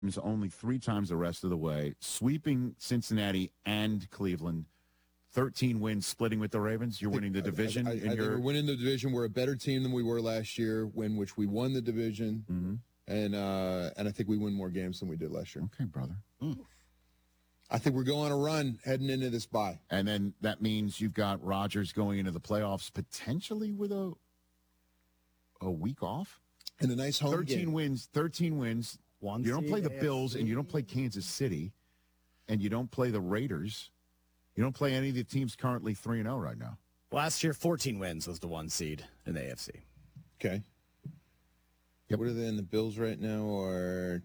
only 3 times the rest of the way, sweeping Cincinnati and Cleveland. 13 wins, splitting with the Ravens. You're winning the division. I think we're winning the division. We're a better team than we were last year, which we won the division. Mm-hmm. And I think we win more games than we did last year. Okay, brother. I think we're going on a run heading into this bye. And then that means you've got Rodgers going into the playoffs potentially with a week off. And a nice home 13 wins. One you don't play the seed Bills, AFC. and you don't play Kansas City, and you don't play the Raiders. You don't play any of the teams currently 3-0 right now. Last year, 14 wins was the 1 seed in the AFC. Okay. Yep. What are they in the Bills right now? Are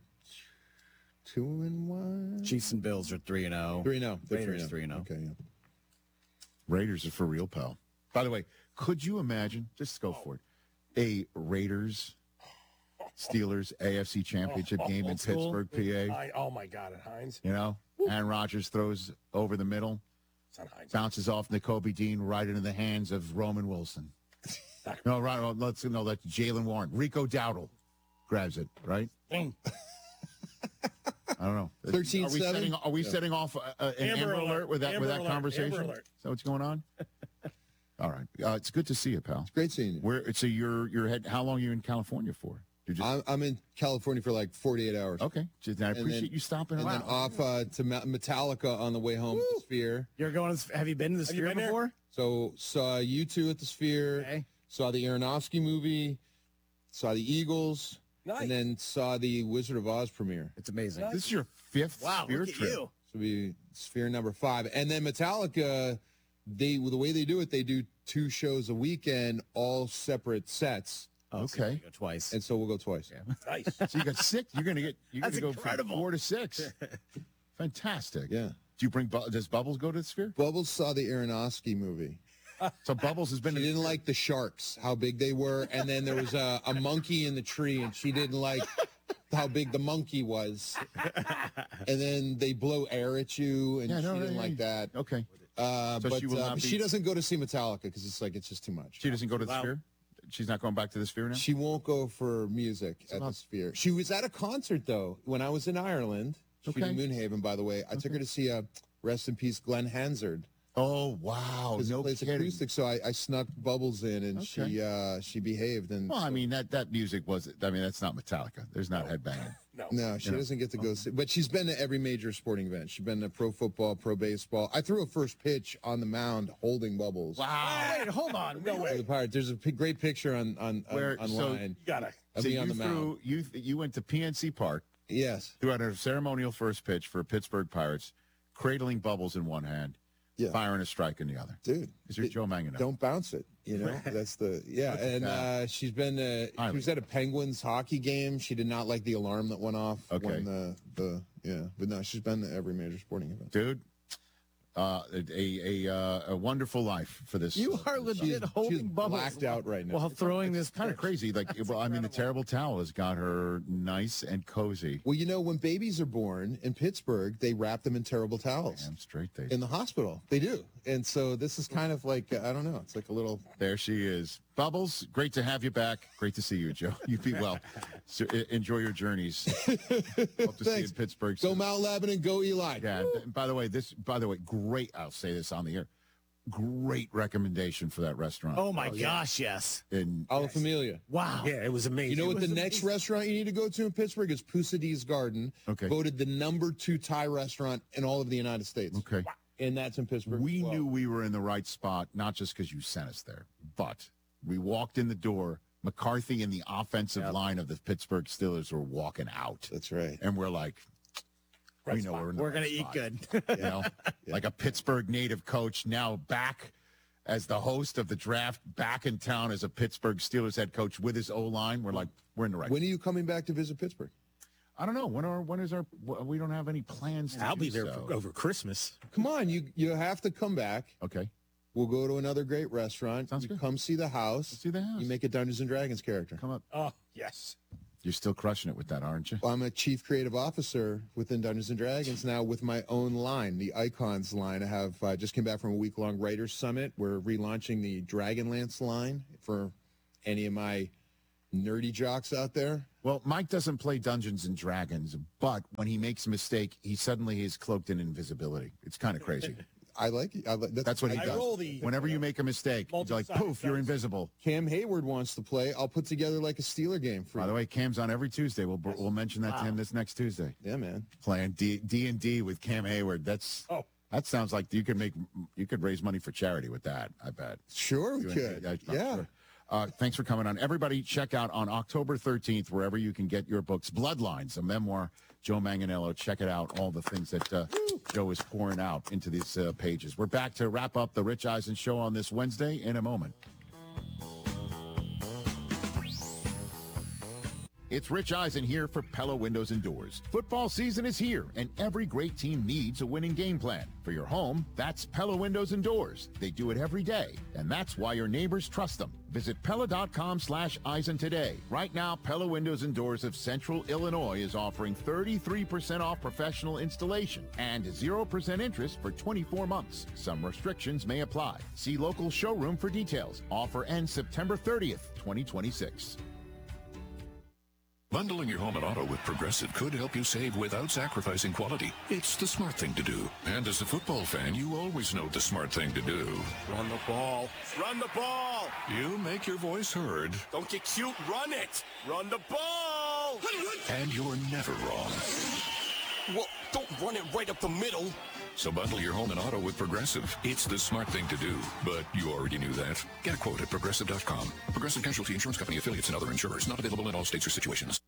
2-1? Chiefs and Bills are 3-0. 3-0. They're Raiders 3-0. 3-0. Okay, yeah. Raiders are for real, pal. By the way, could you imagine, just go for it, a Raiders-Steelers AFC Championship game in old school. Pittsburgh, PA? Oh, my God, at Heinz. You know? Aaron Rodgers throws over the middle, It's on Heinz. bounces off N'Kobe Dean right into the hands of Roman Wilson. No, right. Well, that's Jalen Warren. Rico Dowdle grabs it, right? I don't know. 13-7? Are we setting off an Amber Alert with that conversation? Amber Alert. Is that what's going on? All right. It's good to see you, pal. Great seeing you. So you're head. How long are you in California for? I'm in California for like 48 hours. Okay. I appreciate you stopping. And then off to Metallica on the way home to the Sphere. You're going. Have you been to the Sphere been there? before? So saw U2 at the Sphere. Okay. Saw the Aronofsky movie. Saw the Eagles. Nice. And then saw the Wizard of Oz premiere. It's amazing. This is your 5th Wow, Sphere look at trip. you. So be Sphere number 5. And then Metallica, the way they do it, they do 2 shows a weekend, all separate sets. Oh, so Okay. you go twice. And so we'll go twice. Yeah. Nice. So you got 6. You're gonna That's go from incredible. 4 to 6. Fantastic. Yeah. Do you bring? Does Bubbles go to the Sphere? Bubbles saw the Aronofsky movie. So Bubbles has been. She didn't like the sharks, how big they were, and then there was a monkey in the tree, and she didn't like how big the monkey was. And then they blow air at you, and she didn't like that. Okay. But she will not be- she doesn't go to see Metallica because it's just too much. She doesn't go to the Wow. Sphere. She's not going back to the Sphere now. She won't go for music at the Sphere. She was at a concert though when I was in Ireland. She's Okay. in Moonhaven, by the way. I took her to see rest in peace Glenn Hansard. Oh wow! Because No he plays kidding. acoustic, so I snuck Bubbles in, and Okay. she behaved. And Well, I mean that music was. I mean that's not Metallica. There's not headbanging. no, she doesn't get to go see. But she's been to every major sporting event. She's been to pro football, pro baseball. I threw a first pitch on the mound holding Bubbles. Wow. Wait, hold on. No For way. the Pirates. There's a great picture on Where- so- online. You got to. of So me on the mound. you went to PNC Park, Yes. threw out a ceremonial first pitch for Pittsburgh Pirates, cradling Bubbles in one hand, Yeah. firing a strike in the other. Dude. Is your Joe Manganiello? Don't bounce it. You know, that's the, yeah. And she's been, she was at a Penguins hockey game. She did not like the alarm that went off. Okay. When yeah. But no, she's been to every major sporting event. Dude. A wonderful life for this. You are legit holding She's Bubbles blacked out right now. while throwing this kind of crazy. Like, well, I mean, the terrible towel has got her nice and cozy. Well, you know, when babies are born in Pittsburgh, they wrap them in terrible towels. Damn straight they. In the hospital. They do. And so this is kind of like, I don't know, it's like a little. There she is. Bubbles, great to have you back. Great to see you, Joe. You be well. So, enjoy your journeys. Hope to see you in Pittsburgh Go soon. Mount Lebanon, go Eli. Yeah. By the way, great. I'll say this on the air. Great recommendation for that restaurant. Oh my gosh, yes. In Alla Familia. Wow. Yeah, it was amazing. You know what was the next restaurant you need to go to in Pittsburgh is Pusad's Garden. Okay. Voted the #2 Thai restaurant in all of the United States. Okay. And that's in Pittsburgh. We as well. knew we were in the right spot, not just because you sent us there, but we walked in the door. McCarthy and the offensive line of the Pittsburgh Steelers were walking out. That's right. And we're like, we know we're in the We're right going to eat spot. good. You know, like a Pittsburgh native coach now back as the host of the draft, back in town as a Pittsburgh Steelers head coach with his O-line. We're like, we're in the right. When are you coming back to visit Pittsburgh? I don't know. When is our? We don't have any plans. To I'll do be there so. over Christmas. Come on, you have to come back. Okay. We'll go to another great restaurant. Sounds You good. Come see the house. See the house. You make a Dungeons and Dragons character. Come up. Oh, yes. You're still crushing it with that, aren't you? Well, I'm a chief creative officer within Dungeons and Dragons now with my own line, the Icons line. I have just came back from a week-long writers summit. We're relaunching the Dragonlance line for any of my nerdy jocks out there. Well, Mike doesn't play Dungeons and Dragons, but when he makes a mistake, he suddenly is cloaked in invisibility. It's kind of crazy. I like it. That's what he I does. roll the- Whenever you make a mistake, it's like, Multi-sided poof, you're dice. invisible. Cam Hayward wants to play. I'll put together like a Steeler game for By you. the way, Cam's on every Tuesday. We'll mention that to him this next Tuesday. Yeah, man. Playing D&D with Cam Hayward. That sounds like you could raise money for charity with that, I bet. Sure, we Doing- could. I'm Yeah. sure. Thanks for coming on. Everybody, check out on October 13th, wherever you can get your books, Bloodlines, a memoir, Joe Manganiello. Check it out, all the things that Joe is pouring out into these pages. We're back to wrap up the Rich Eisen Show on this Wednesday in a moment. It's Rich Eisen here for Pella Windows and Doors. Football season is here, and every great team needs a winning game plan. For your home, that's Pella Windows and Doors. They do it every day, and that's why your neighbors trust them. Visit Pella.com/Eisen today. Right now, Pella Windows and Doors of Central Illinois is offering 33% off professional installation and 0% interest for 24 months. Some restrictions may apply. See local showroom for details. Offer ends September 30th, 2026. Bundling your home and auto with Progressive could help you save without sacrificing quality. It's the smart thing to do. And as a football fan, you always know the smart thing to do. Run the ball. Run the ball. You make your voice heard, Don't get cute. Run it. Run the ball. and you're never wrong. Well, don't run it right up the middle. So bundle your home and auto with Progressive. It's the smart thing to do. But you already knew that. Get a quote at Progressive.com. Progressive Casualty Insurance Company affiliates and other insurers. Not available in all states or situations.